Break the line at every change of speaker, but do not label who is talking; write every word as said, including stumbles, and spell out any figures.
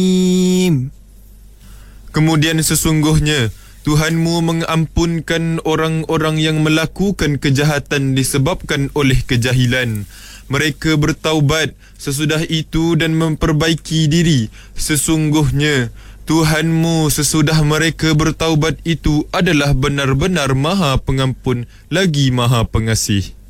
Kemudian sesungguhnya Tuhanmu mengampunkan orang-orang yang melakukan kejahatan disebabkan oleh kejahilan. Mereka bertaubat sesudah itu dan memperbaiki diri. Sesungguhnya Tuhanmu sesudah mereka bertaubat itu adalah benar-benar Maha Pengampun lagi Maha Pengasih.